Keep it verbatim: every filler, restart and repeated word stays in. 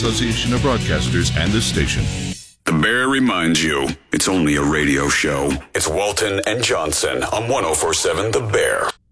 Association of Broadcasters and this station. The Bear reminds you, it's only a radio show. It's Walton and Johnson on one oh four point seven The Bear.